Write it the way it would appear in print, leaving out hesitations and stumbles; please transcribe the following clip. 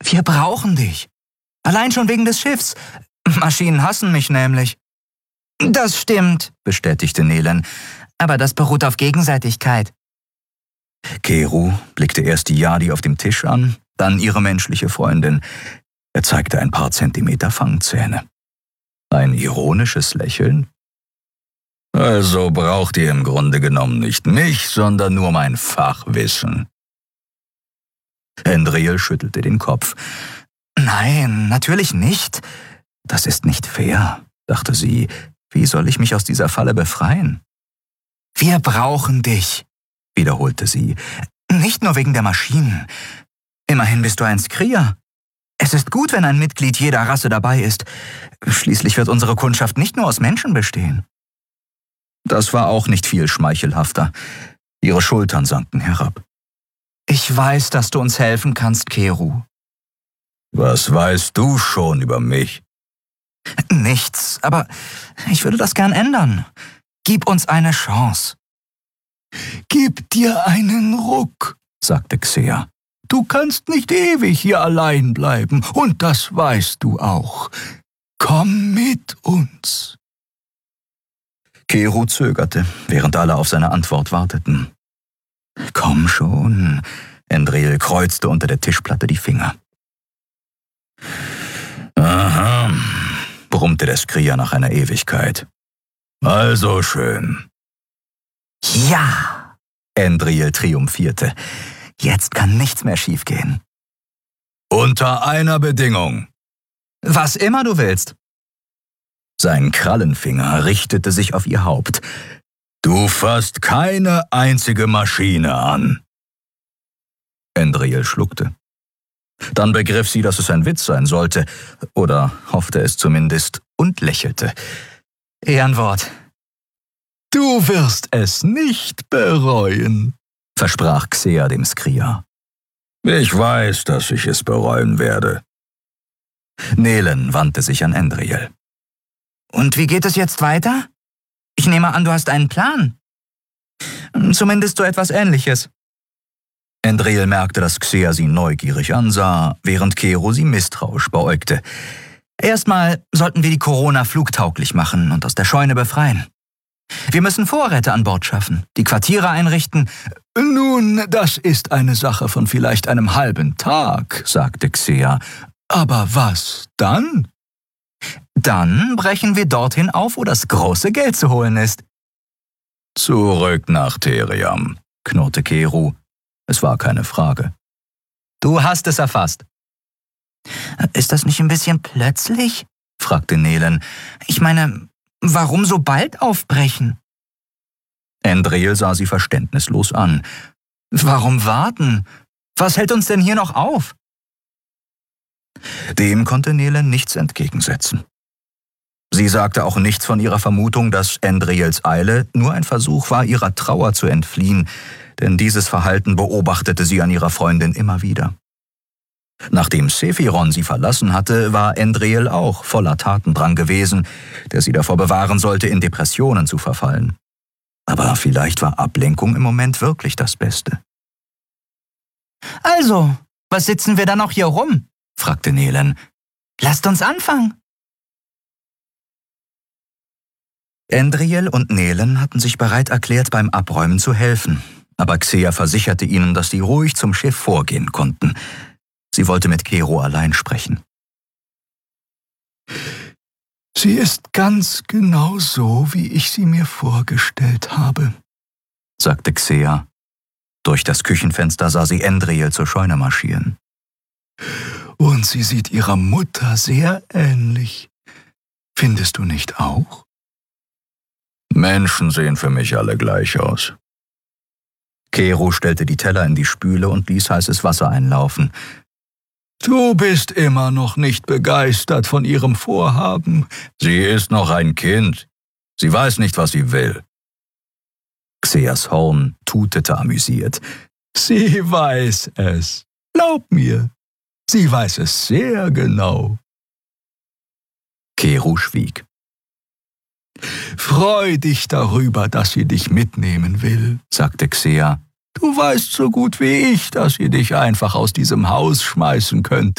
Wir brauchen dich. Allein schon wegen des Schiffs. Maschinen hassen mich nämlich. Das stimmt, bestätigte Nelen. Aber das beruht auf Gegenseitigkeit. Keru blickte erst die Yadi auf dem Tisch an, dann ihre menschliche Freundin. Er zeigte ein paar Zentimeter Fangzähne. Ein ironisches Lächeln. Also braucht ihr im Grunde genommen nicht mich, sondern nur mein Fachwissen. Endriel schüttelte den Kopf. Nein, natürlich nicht. Das ist nicht fair, dachte sie. Wie soll ich mich aus dieser Falle befreien? Wir brauchen dich, wiederholte sie. Nicht nur wegen der Maschinen. Immerhin bist du ein Skrier. Es ist gut, wenn ein Mitglied jeder Rasse dabei ist. Schließlich wird unsere Kundschaft nicht nur aus Menschen bestehen. Das war auch nicht viel schmeichelhafter. Ihre Schultern sanken herab. Ich weiß, dass du uns helfen kannst, Keru. Was weißt du schon über mich? Nichts, aber ich würde das gern ändern. Gib uns eine Chance. Gib dir einen Ruck, sagte Xea. Du kannst nicht ewig hier allein bleiben, und das weißt du auch. Komm mit uns. Keru zögerte, während alle auf seine Antwort warteten. Komm schon, Endriel kreuzte unter der Tischplatte die Finger. Aha, brummte der Skrier nach einer Ewigkeit. Also schön. Ja, Endriel triumphierte. Jetzt kann nichts mehr schiefgehen. Unter einer Bedingung. Was immer du willst. Sein Krallenfinger richtete sich auf ihr Haupt. Du fasst keine einzige Maschine an. Endriel schluckte. Dann begriff sie, dass es ein Witz sein sollte, oder hoffte es zumindest, und lächelte. Ehrenwort. Du wirst es nicht bereuen, versprach Xea dem Skrier. Ich weiß, dass ich es bereuen werde. Nelen wandte sich an Endriel. Und wie geht es jetzt weiter? Ich nehme an, du hast einen Plan. Zumindest so etwas Ähnliches. Endriel merkte, dass Xea sie neugierig ansah, während Keru sie misstrauisch beäugte. Erstmal sollten wir die Corona flugtauglich machen und aus der Scheune befreien. Wir müssen Vorräte an Bord schaffen, die Quartiere einrichten. Nun, das ist eine Sache von vielleicht einem halben Tag, sagte Xea. Aber was dann? Dann brechen wir dorthin auf, wo das große Geld zu holen ist. Zurück nach Theriam, knurrte Keru. Es war keine Frage. Du hast es erfasst. Ist das nicht ein bisschen plötzlich? Fragte Nelen. Ich meine, warum so bald aufbrechen? Endriel sah sie verständnislos an. Warum warten? Was hält uns denn hier noch auf? Dem konnte Nelen nichts entgegensetzen. Sie sagte auch nichts von ihrer Vermutung, dass Endriels Eile nur ein Versuch war, ihrer Trauer zu entfliehen, denn dieses Verhalten beobachtete sie an ihrer Freundin immer wieder. Nachdem Sephiron sie verlassen hatte, war Endriel auch voller Tatendrang gewesen, der sie davor bewahren sollte, in Depressionen zu verfallen. Aber vielleicht war Ablenkung im Moment wirklich das Beste. Also, was sitzen wir da noch hier rum? Fragte Nelen. Lasst uns anfangen. Endriel und Nelen hatten sich bereit erklärt, beim Abräumen zu helfen, aber Xea versicherte ihnen, dass sie ruhig zum Schiff vorgehen konnten. Sie wollte mit Keru allein sprechen. Sie ist ganz genau so, wie ich sie mir vorgestellt habe, sagte Xea. Durch das Küchenfenster sah sie Endriel zur Scheune marschieren. Und sie sieht ihrer Mutter sehr ähnlich. Findest du nicht auch? Menschen sehen für mich alle gleich aus. Keru stellte die Teller in die Spüle und ließ heißes Wasser einlaufen. Du bist immer noch nicht begeistert von ihrem Vorhaben. Sie ist noch ein Kind. Sie weiß nicht, was sie will. Xeas Horn tutete amüsiert. Sie weiß es. Glaub mir, sie weiß es sehr genau. Keru schwieg. Freu dich darüber, dass sie dich mitnehmen will, sagte Xea. Du weißt so gut wie ich, dass sie dich einfach aus diesem Haus schmeißen könnte.